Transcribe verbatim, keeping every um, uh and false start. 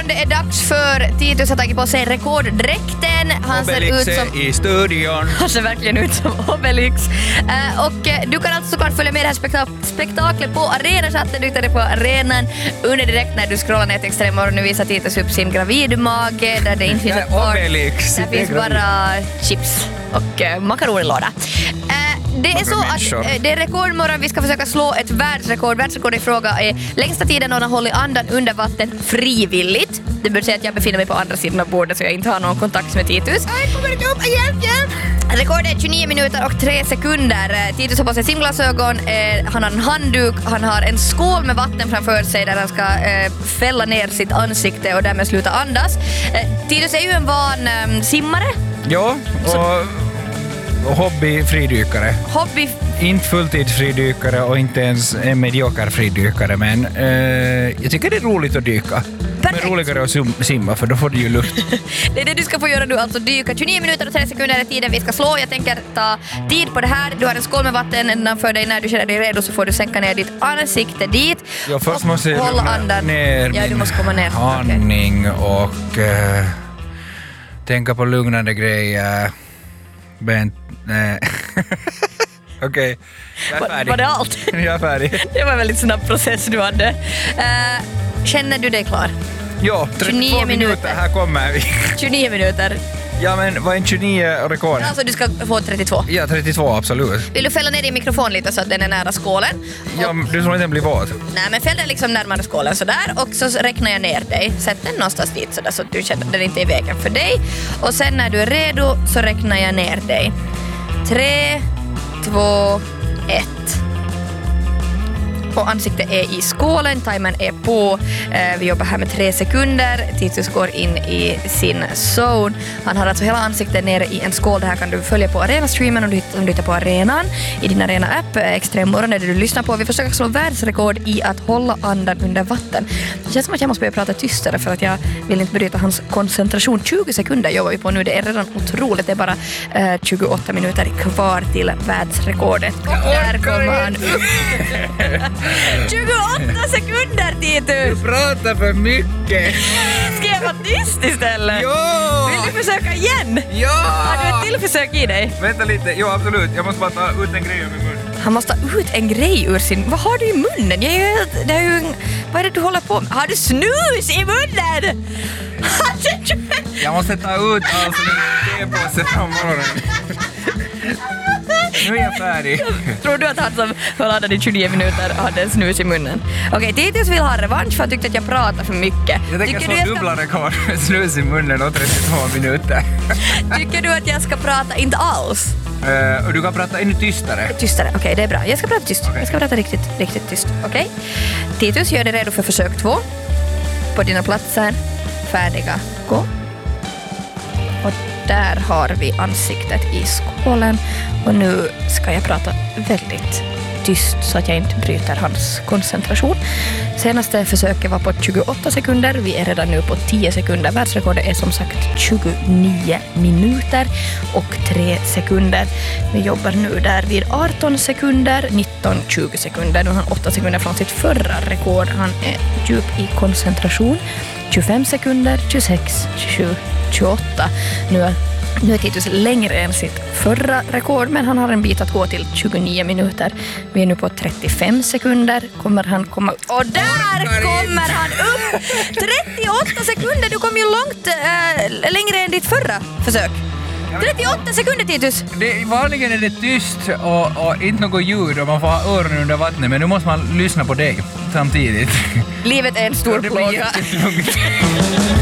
morgon. Det är dags för Titus har tagit på sig rekorddräkten. Han Obelix ser ut som... i studion. Han ser verkligen ut som Obelix. Uh, och uh, du kan alltså såklart följa med det här spektak- spektaklet på Arenachatten. Du hittar det på arenan under direkt när du scrollar ner till Extremmorgon. Nu visar Titus upp sin gravidmage där det inte finns ett par. Obelix. Där finns bara chips och uh, makaronilåda. Uh, Det är så att äh, det är rekordmorgon. Vi ska försöka slå ett världsrekord. Världsrekord i fråga är längsta tiden någon har hållit andan under vatten frivilligt. Det bör säga att jag befinner mig på andra sidan av bordet så jag inte har någon kontakt med Titus. Jag kommer inte upp, hjälp, hjälp! Rekordet är tjugonio minuter och tre sekunder. Titus har på sig simglasögon, eh, han har en handduk, han har en skål med vatten framför sig där han ska eh, fälla ner sitt ansikte och därmed sluta andas. Eh, Titus är ju en van eh, simmare. Ja, och... hobbyfridykare. Hobby... Inte fulltidsfridykare och inte ens en medioker fridykare, men eh, jag tycker det är roligt att dyka. Perfekt. Men roligare att simma för då får du ju luft. Det är det du ska få göra nu, alltså dyka. tjugonio minuter och tre sekunder är tiden vi ska slå. Jag tänker ta tid på det här. Du har en skål med vatten innanför dig. När du känner dig redo så får du sänka ner ditt ansikte dit. Ja, först måste jag hålla andan ner ja, du måste komma ner. andning och eh, tänka på lugnande grejer. Ben... Nej. Okej, okay. Jag är färdig. Var det allt? Jag är färdig. Det var en väldigt snabb process du hade. Uh, känner du dig klar? Ja, trettiotvå minuter. Här kommer vi. tjugonio minuter. Ja, men vad är en tjugonio rekord? Alltså du ska få trettiotvå. Ja, trettiotvå, absolut. Vill du fälla ner din mikrofon lite så att den är nära skålen? Ja, och... du tror inte den blir våt? Nej, men fäll den liksom närmare skålen sådär. Och så räknar jag ner dig. Sätt den någonstans dit sådär så att du känner att den inte är i vägen för dig. Och sen när du är redo så räknar jag ner dig. Tre, två, ett. Och ansiktet är i skålen, timern är på. Eh, vi jobbar här med tre sekunder. Titus går in i sin zone. Han har alltså hela ansiktet nere i en skål. Det här kan du följa på Arena-streamen om du, om du hittar på arenan. I din Arena-app, Extremmorgon är det du lyssnar på. Vi försöker slå världsrekord i att hålla andan under vatten. Det känns som att jag måste börja prata tystare för att jag vill inte bryta hans koncentration. tjugo sekunder jobbar vi på nu. Det är redan otroligt. Det är bara eh, tjugoåtta minuter kvar till världsrekordet. Och där kommer han upp. tjugoåtta sekunder, Titus! Du pratar för mycket! Ska jag vara tyst istället? Ja! Vill du försöka igen? Ja! Har du ett till försök i dig? Vänta lite, ja absolut. Jag måste bara ta ut en grej ur min mun. Han måste ta ut en grej ur sin... Vad har du i munnen? Jag är helt... Det är ju... Vad är det du håller på med? Har du snus i munnen? Jag måste ta ut alltså min tepåse från morgonen. Nu är jag färdig. Tror du att han som förladade i tjugonio minuter hade en snus i munnen? Okej, Titus vill ha revansch för att tyckte att jag pratar för mycket. Jag tänker Tycker så du jag ska... dubbla rekord med snus i munnen och trettiotvå minuter. Tycker du att jag ska prata inte alls? Uh, och du kan prata ännu tystare. Tystare, okej okay, det är bra. Jag ska prata tyst. Okay. Jag ska prata riktigt, riktigt tyst. Okej? Okay? Titus, gör dig redo för försök två. På dina platser. Färdiga. Gå. Och där har vi ansiktet i skålen. Och nu ska jag prata väldigt tyst så att jag inte bryter hans koncentration. Senaste försöket var på tjugoåtta sekunder. Vi är redan nu på tio sekunder. Världsrekordet är som sagt tjugonio minuter och tre sekunder. Vi jobbar nu där vid arton sekunder, nitton, tjugo sekunder. Nu har han åtta sekunder från sitt förra rekord. Han är djup i koncentration. tjugofem sekunder, tjugosex, tjugosju, tjugoåtta. Nu är Nu är Titus längre än sitt förra rekord, men han har en bit att gå till tjugonio minuter. Vi är nu på trettiofem sekunder. Kommer han komma... Och där kommer han upp! trettioåtta sekunder! Du kom ju långt äh, längre än ditt förra försök. trettioåtta sekunder, Titus! Det, vanligen är det tyst och, och inte något ljud och man får ha öronen under vattnet, men nu måste man lyssna på dig samtidigt. Livet är en stor plåga. Det blir jättelugnt.